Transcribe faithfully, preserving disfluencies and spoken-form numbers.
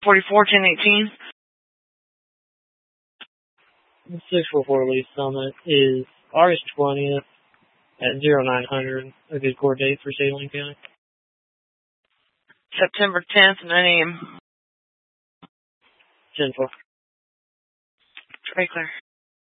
forty-four, ten eighteen. The six four four Leaf Summit is August twentieth at zero nine hundred, a good court date for Saline County. September tenth, nine a.m. ten four. Very clear.